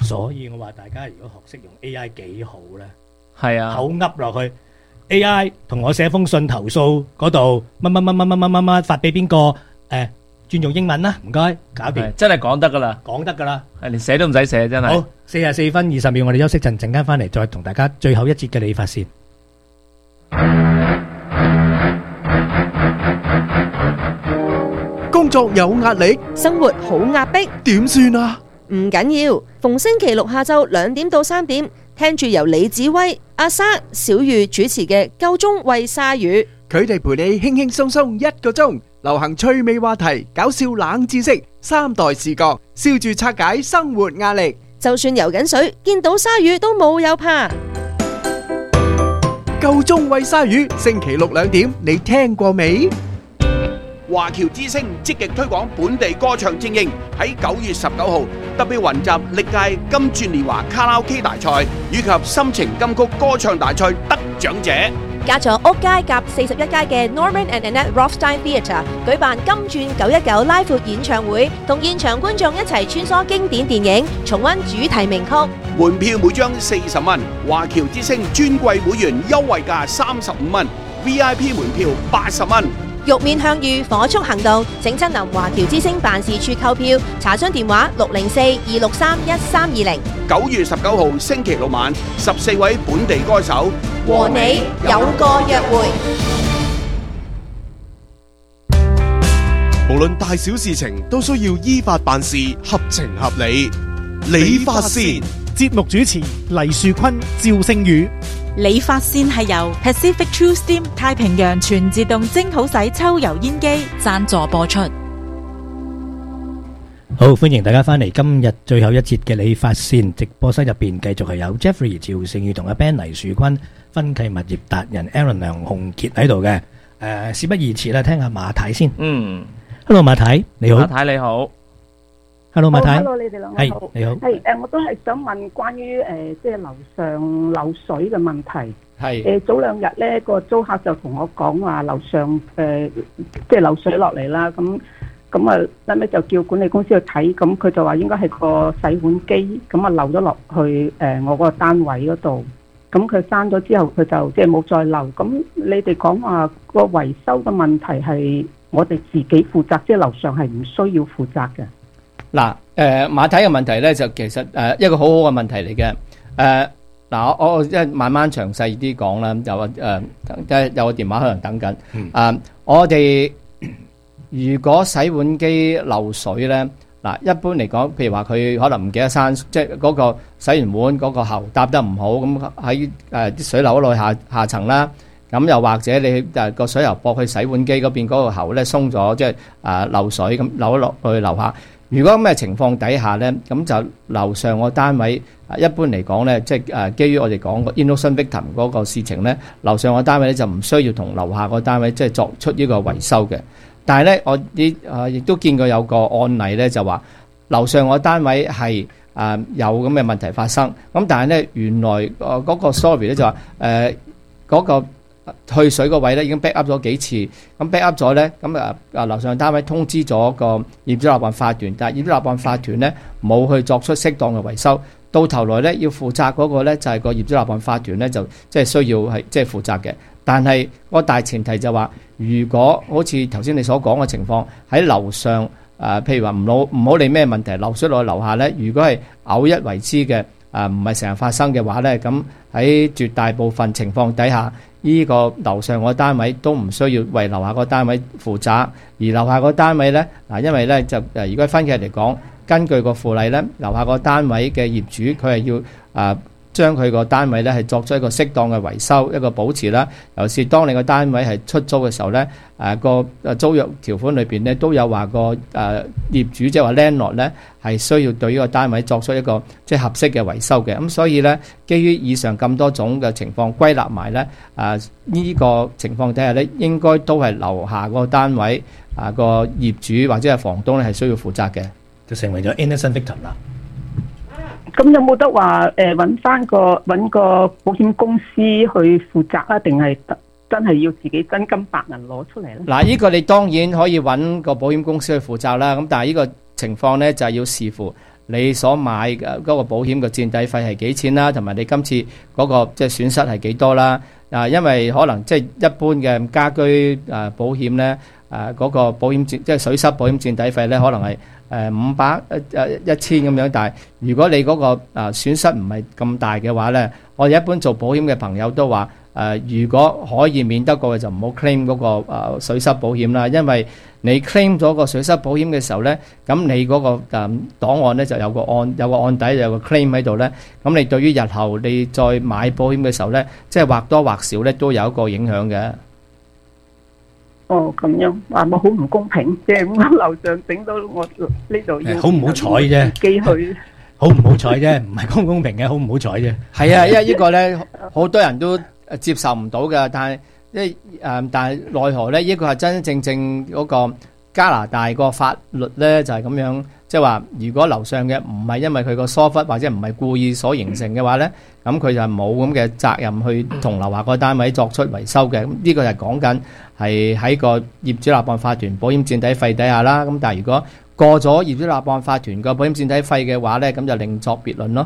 所以我話大家如果學識用 AI 幾好咧， 係啊， 口噏落去 AI 同我寫封信投訴嗰度乜發俾邊個轉用英文啦，唔該，搞掂， 真係講得噶啦， 講得噶啦， 連寫都唔使寫，真係。 好，44分20秒，我哋休息陣間翻嚟再同大家最後一節嘅理髮線。 工作有壓力， 生活好壓迫， 點算啊？ 唔緊要，逢星期六下晝2點到3點，聽住由李子威、阿莎、小玉主持嘅《夠鐘喂鯊魚》， 佢哋陪你輕輕鬆鬆1個鐘，流行趣味話題、搞笑冷知識、3代視角，笑住拆解生活壓力。 就算游緊水，見到鯊魚都冇有怕。 夠鐘喂鯊魚，星期六2點，你聽過未？ 華僑之聲積極推廣本地歌唱精英，喺9月19號特別雲集歷屆金鑽年華卡拉 OK 大賽以及心情金曲歌唱大賽得獎者。 加咗屋街夾41街嘅 Norman and Annette Rothstein Theatre 舉辦金鑽919拉闊演唱會，同現場觀眾一齊穿梭經典電影，重溫主題名曲。 門票每張40蚊，華僑之聲尊貴會員優惠價35蚊 ，VIP 門票80蚊。 玉面向隅，火速行動，請親臨華僑之聲辦事處購票，查詢電話604-263-1320。 9月19號星期六晚，14位本地歌手和你有個約會。 無論大小事情都需要依法辦事，合情合理。理髮線節目主持黎樹坤、趙星宇。 理髮線係由 Pacific True Steam 太平洋全自動蒸好洗抽油煙機贊助播出。 好，歡迎大家翻嚟今日最後一節嘅理髮線直播室入邊，繼續係有 Jeffrey 趙勝宇同阿 Ben 黎樹坤、分契物業達人 Aaron 梁鴻傑喺度嘅。事不宜遲啦，聽下馬太先。Hello 馬太，你好。 馬太你好。 Hello 馬太。 Hello 你哋兩位好。 係你好。 係我都係想問關於即係樓上漏水嘅問題。 係。 早2日咧個租客就同我講話樓上即係漏水落嚟啦，咁啊，後尾就叫管理公司去睇，咁佢就話應該係個洗碗機咁啊漏咗落去我嗰個單位嗰度，咁佢閂咗之後佢就即係冇再漏。咁你哋講話個維修嘅問題係我哋自己負責，即係樓上係唔需要負責嘅。 嗱，馬太嘅問題咧就其實一個好好嘅問題嚟嘅。嗱，我即係慢慢詳細啲講啦。有個電話可能等緊。我哋如果洗碗機漏水咧，嗱，一般嚟講，譬如話佢可能唔記得閂，即係嗰個洗完碗嗰個喉搭得唔好，咁喺啲水流落去下層啦。咁又或者你個水喉駁去洗碗機嗰邊嗰個喉咧鬆咗，即係漏水咁流咗落去樓下。如果咁嘅情況底下咧，咁就樓上個單位一般嚟講咧，即係基於我哋講個 innocent victim 嗰個事情咧，樓上個單位咧就唔需要同樓下個單位即係作出呢個維修嘅。但係咧，我亦都見過有個案例咧，就話樓上個單位係有咁嘅問題發生。咁但係咧，原來嗰個 sorry 咧就話嗰個退水個位咧已經 back up 咗幾次，咁 back up 咗咧，咁樓上單位通知咗個業主立案法團，但係業主立案法團咧冇去作出適當嘅維修，到頭來咧要負責嗰個咧就係個業主立案法團咧就即係需要係即係負責嘅。但係個大前提就話，如果好似頭先你所講嘅情況喺樓上譬如話唔好理咩問題，漏水落去樓下咧，如果係偶一為之嘅唔係成日發生嘅話咧，咁喺絕大部分情況底下，呢個樓上個單位都唔需要為樓下個單位負責，而樓下個單位咧因為咧就如果分契嚟講，根據個附例咧，樓下個單位嘅業主佢係要將佢個單位咧係作出一個適當嘅維修，一個保持啦。尤其是當你個單位係出租嘅時候咧，個租約條款裏邊咧都有話個業主即係話 landlord 咧係需要對呢個單位作出一個即係合適嘅維修嘅。咁所以咧，基於以上咁多種嘅情況歸納埋咧，呢個情況底下咧，應該都係樓下個單位個業主或者係房東咧係需要負責嘅， 就成為咗 innocent victim 啦。 咁有冇得話揾個保險公司去負責啊？定係真係要自己真金白銀攞出嚟咧？ 嗱，呢個你當然可以揾個保險公司去負責啦。咁但係呢個情況咧就係要視乎你所買嘅嗰個保險嘅墊底費係幾錢啦，同埋你今次嗰個即係損失係幾多啦。因為可能即係一般嘅家居保險咧，嗰個保險即係水濕保險墊底費咧，可能係500、1000咁樣。但係如果你嗰個損失唔係咁大嘅話咧，我哋一般做保險嘅朋友都話如果可以免得過嘅就唔好 claim 嗰個水濕保險啦，因為你 claim 咗個水濕保險嘅時候咧，咁你嗰個檔案咧就有個案底，有個 claim 喺度咧，咁你對於日後你再買保險嘅時候咧，即係或多或少咧都有一個影響嘅。 哦，咁樣話我好唔公平，即係我樓上整到我呢度要好唔好彩啫， 自己去。 好唔好彩啫，唔係公唔公平嘅，好唔好彩啫。 係啊，因為呢個咧好多人都接受唔到嘅，但係但係奈何咧，呢個係真真正正嗰個加拿大個法律咧就係咁樣，即係話如果樓上嘅唔係因為佢個疏忽或者唔係故意所形成嘅話咧，咁佢就冇咁嘅責任去同樓下個單位作出維修嘅。咁呢個就係講緊係喺個業主立案法團保險墊底費底下啦。咁但係如果過咗業主立案法團個保險墊底費嘅話咧，咁就另作別論咯。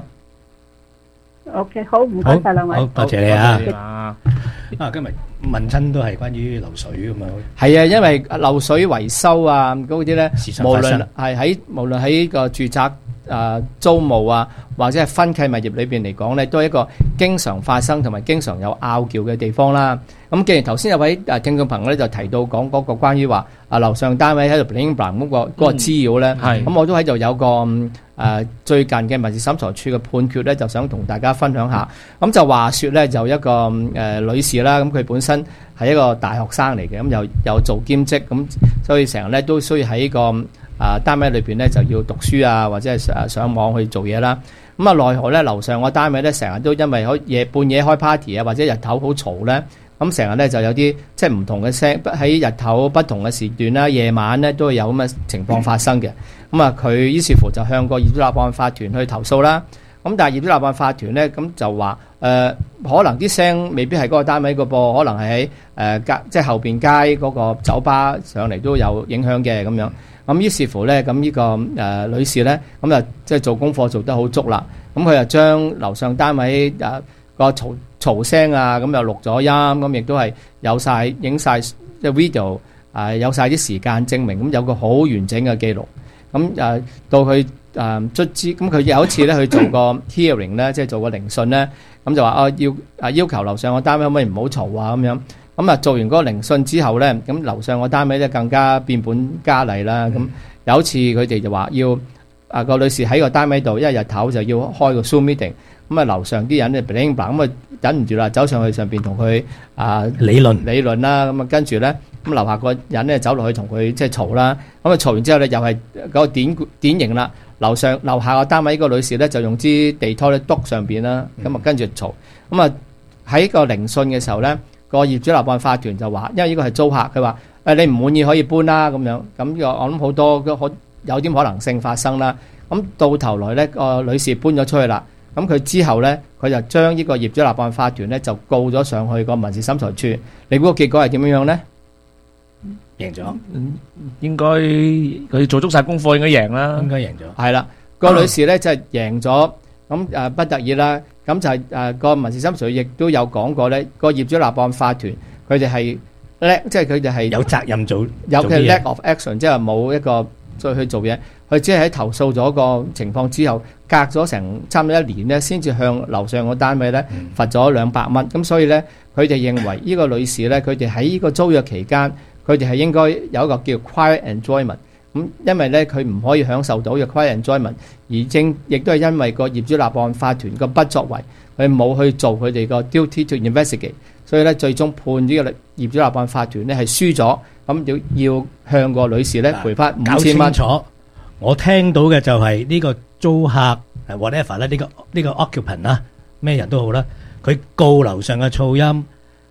OK， 好，唔該晒兩位。 好，多謝你啊！今日問親都係關於漏水咁嘛。 係啊，因為漏水維修啊嗰啲咧，無論喺個住宅租務啊，或者係分契物業裏邊嚟講咧，都係一個經常發生同埋經常有拗撬嘅地方啦。咁既然頭先有位聽眾朋友咧就提到講嗰個關於話樓上單位喺度 bling bling 嗰個滋擾咧，咁我都喺度有個最近嘅民事審裁處嘅判決咧，就想同大家分享下。咁就話說咧，就一個女士啦，咁佢本身係一個大學生嚟嘅，咁又做兼職，咁所以成日咧都需要喺個單位裏邊咧就要讀書啊，或者係上網去做嘢啦。咁奈何咧樓上個單位咧成日都因為半夜開 party 啊，或者日頭好嘈咧，咁成日咧就有啲即係唔同嘅聲喺日頭不同嘅時段啦，夜晚咧都會有咁嘅情況發生嘅。咁佢於是乎就向個業主立案法團去投訴啦。咁但係業主立案法團咧咁就話可能啲聲未必係嗰個單位個噃，可能係喺即係後邊街嗰個酒吧上嚟都有影響嘅咁樣。咁於是乎咧，咁呢個女士咧，咁就即係做功課做得好足啦。咁佢就將樓上單位個嘈聲啊，咁又錄咗音，咁亦都係有晒影晒即係 video，有晒啲時間證明，咁有個好完整嘅記錄。咁到佢卒之，咁佢有一次咧去做個 hearing 咧，即係做個聆訊咧，咁就話要求樓上個單位可唔可以唔好嘈啊咁樣。咁做完嗰個聆訊之後咧，咁樓上個單位咧更加變本加厲啦。咁有一次佢哋就話要個女士喺個單位度，因為日頭就要開個 Zoom meeting。咁樓上啲人咧 bling bling 咁忍唔住啦，走上去上邊同佢理論啦。咁跟住咧，咁樓下個人咧走落去同佢即係嘈啦。咁嘈完之後咧，又係嗰個典型啦。樓下個單位個女士咧就用支地拖咧篤上邊啦。咁跟住嘈。咁喺個聆訊嘅時候咧，個業主立案法團就話，因為呢個係租客，佢話你唔滿意可以搬啦咁樣。咁我諗好多有啲可能性發生啦。咁到頭來咧，個女士搬咗出去啦。咁佢之後咧，佢就將呢個業主立案法團咧就告咗上去個民事審裁處。你估個結果係點樣咧？ 贏咗， 應該佢做足晒功課，應該贏啦。 應該贏咗。 係啦，個女士咧就係贏咗。咁不得已啦。咁就係個民事審裁處亦都有講過咧，個業主立案法團佢哋係叻，即係佢哋係有責任做， 有嘅 lack of action，即係冇一個再去做嘢。佢只係喺投訴咗個情況之後，隔咗成差唔多1年咧，先至向樓上個單位咧罰咗200蚊。咁所以咧，佢哋認為呢個女士咧，佢哋喺呢個租約期間，佢哋係應該有一個叫 quiet enjoyment。咁因為咧，佢唔可以享受到嘅 quiet enjoyment，亦都係因為個業主立案法團個不作為，佢冇去做佢哋個 duty to investigate，所以咧最終判呢個業主立案法團咧係輸咗，咁要向個女士咧賠翻5000蚊。 搞清楚，我聽到嘅就係呢個租客 whatever 咧，呢個 occupant 啦，咩人都好啦，佢告樓上嘅噪音，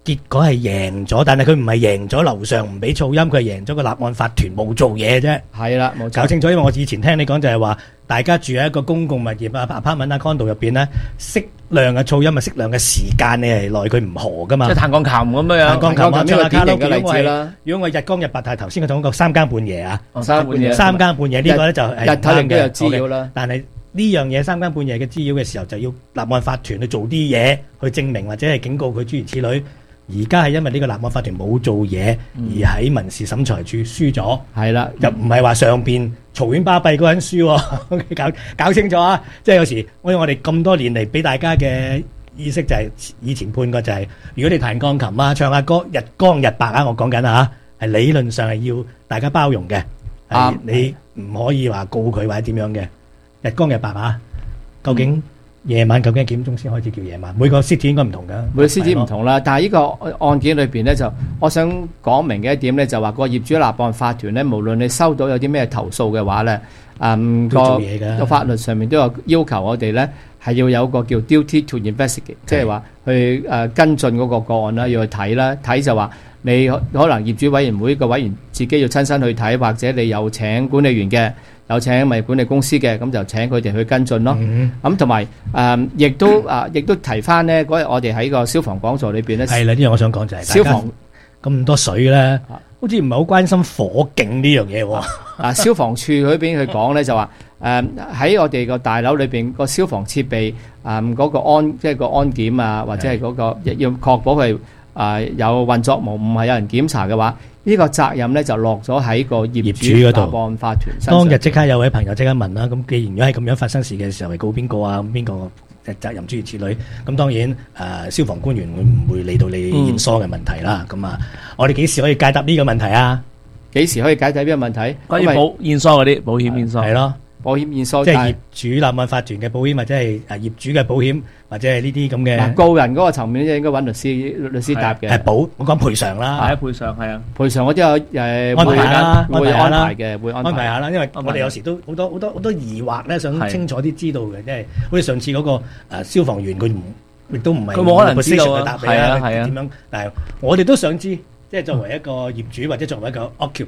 結果係贏咗，但係佢唔係贏咗樓上唔俾噪音，佢係贏咗個立案法團冇做嘢啫。 係啦，冇錯。 搞清楚，因為我以前聽你講就係話，大家住喺一個公共物業啊、apartment 啊、condo 入邊咧，適量嘅噪音啊、適量嘅時間你係耐佢唔何噶嘛。 即係彈鋼琴咁樣樣。 彈鋼琴啊，唱下卡拉 OK 嘅例子啦。 如果我日光日白，但係頭先我講過三更半夜啊， 三更半夜呢個咧就係日頭亦都有滋擾啦。 但係呢樣嘢三更半夜嘅滋擾嘅時候，就要立案法團去做啲嘢去證明或者係警告佢諸如此類。而家係因為呢個立案法團冇做嘢，而喺民事審裁處輸咗。 係啦， 又唔係話上邊嘈喧巴閉嗰個人輸喎。搞清楚啊！即係有時我哋咁多年嚟俾大家嘅意識就係以前判過就係，如果你彈鋼琴啊、唱下歌、日光日白啊，我講緊啊，係理論上係要大家包容嘅。你唔可以話告佢或者點樣嘅。日光日白啊，究竟夜晚究竟幾點鐘先開始叫夜晚？每個 city 應該唔同㗎， 每個 city 唔同啦。但係呢個案件裏邊咧，就我想講明嘅一點咧，就話個業主立案法團咧，無論你收到有啲咩投訴嘅話咧，個法律上面都有要求我哋咧係要有個叫 duty to investigate，即係話去跟進嗰個個案啦，要去睇啦。睇就話你可能業主委員會個委員自己要親身去睇，或者你有請管理員嘅。有請咪管理公司嘅，咁就請佢哋去跟進咯。咁同埋亦都提翻咧，嗰日我哋喺個消防講座裏邊咧， 係啦，呢樣我想講就係消防咁多水咧，好似唔係好關心火警呢樣嘢喎。 消防處嗰邊去講咧就話喺我哋個大樓裏邊個消防設備嗰個即係個安檢啊，或者係嗰個要確保佢有運作唔係有人檢查嘅話。呢個責任咧就落咗喺個業主嗰度，立案法團身上。 當日即刻有位朋友即刻問啦，咁既然如果係咁樣發生事嘅時候，係告邊個啊？邊個責任諸如此類？咁當然消防官員會唔會理到你驗疏嘅問題啦？咁我哋幾時可以解答呢個問題啊？ 幾時可以解答呢個問題？ 關於驗疏嗰啲保險驗疏係咯。 保險驗疏即係業主立案法團嘅保險，或者係業主嘅保險，或者係呢啲咁嘅。 告人嗰個層面咧，應該揾律師答嘅。 我講賠償啦。 係賠償係啊， 賠償我都有安排啦， 會安排嘅，會安排下啦。因為我哋有時都好多疑惑咧，想清楚啲知道嘅，即係好似上次嗰個消防員佢亦都唔係佢冇可能知道啊， 係啊點樣？但係我哋都想知。即係作為一個業主或者作為一個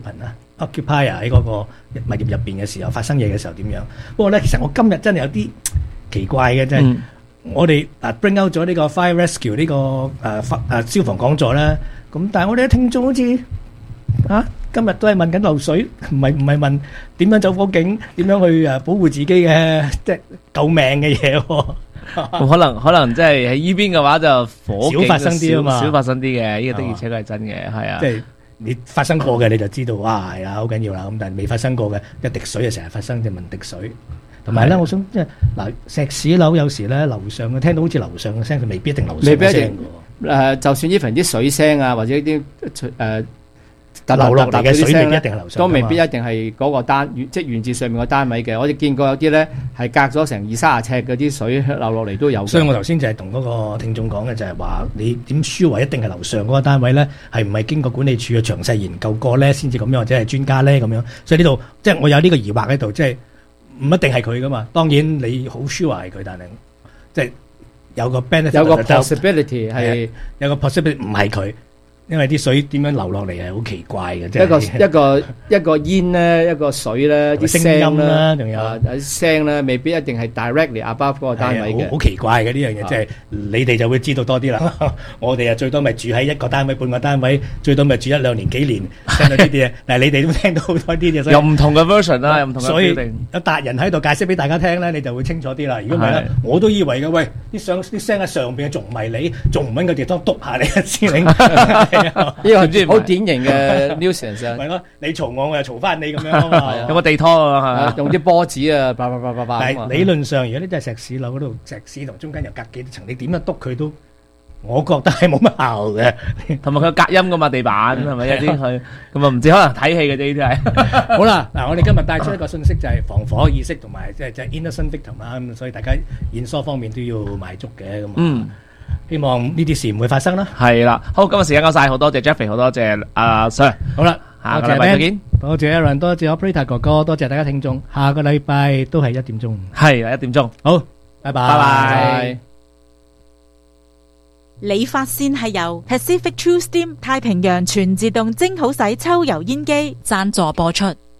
occupier 喺嗰個物業入邊嘅時候發生嘢嘅時候點樣？不過咧，其實我今日真係有啲奇怪嘅，即係我哋bring out 咗呢個 fire rescue 呢個消防講座啦。咁但係我哋嘅聽眾好似今日都係問緊漏水，唔係問點樣走火警，點樣去保護自己嘅即係救命嘅嘢喎。 可能即係喺依邊嘅話就火警少發生啲啊嘛， 少發生啲嘅，呢個的而且確係真嘅，係啊。 即係你發生過嘅你就知道，哇係啊好緊要啦。咁但係未發生過嘅一滴水就成日發生，就問滴水。同埋咧，我想即係石屎樓有時咧樓上嘅聽到好似樓上嘅聲，佢未必一定樓上嘅聲嘅。 就算even啲水聲啊，或者啲流落嚟嘅水未必一定係樓上， 都未必一定係嗰個即係源自上面個單位嘅。我哋見過有啲咧係隔咗成20-30尺嗰啲水流落嚟都有。所以我頭先就係同嗰個聽眾講嘅就係話，你點輸話一定係樓上嗰個單位咧，係唔係經過管理處嘅詳細研究過咧，先至咁樣，或者係專家咧咁樣？所以呢度即係我有呢個疑惑喺度，即係唔一定係佢噶嘛。當然你好輸話係佢，但係即係有個 benefit， 有個 possibility 係有個 possibility 唔係佢。因為啲水點樣流落嚟係好奇怪嘅，即係一個煙咧，一個水咧，啲聲音啦， 仲有啲聲咧，未必一定係 directly above 嗰個單位嘅， 好奇怪嘅呢樣嘢，即係你哋就會知道多啲啦。我哋最多咪住喺一個單位、半個單位，最多咪住1-2年、幾年，聽到呢啲嘢。但係你哋都聽到好多啲嘢， 有唔同嘅 version 啦，有唔同嘅。 所以有達人喺度解釋俾大家聽咧，你就會清楚啲啦。如果唔係咧，我都以為嘅，喂，啲聲喺上邊，仲唔係你，仲唔揾個地方篤下你一先。 呢個好典型嘅 nuisance 啊！ 係咯，你嘈我，我又嘈翻你咁樣啊嘛。 有個地拖啊， 用啲波子啊，但係理論上，如果呢啲係石屎樓嗰度，石屎同中間又隔幾層，你點樣篤佢都，我覺得係冇乜效嘅。 同埋佢隔音噶嘛，地板係咪有啲佢咁啊？唔知可能睇戲嘅啫，呢啲係。 好啦，嗱，我哋今日帶出一個信息就係防火意識同埋即係 innocent victim 啦，咁所以大家驗疏方面都要買足嘅咁。希望呢啲事唔會發生啦。 係啦，好，今日時間夠晒，好多謝 Jeffrey，好多謝阿 Sir。 好啦， 下個禮拜再見。 多謝 Aaron，多謝 Operator 哥哥，多謝大家聽眾。下個禮拜都係1點鐘。 係1點鐘。 好，拜拜。 拜拜。 理髮線係由 Pacific True Steam 太平洋全自動蒸好洗抽油煙機贊助播出。